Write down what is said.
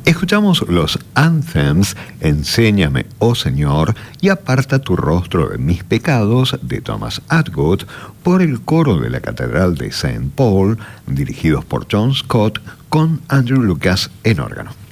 Escuchamos los anthems Enséñame, oh Señor, y Aparta tu rostro de mis pecados, de Thomas Atwood, por el coro de la Catedral de St. Paul, dirigidos por John Scott, con Andrew Lucas en órgano.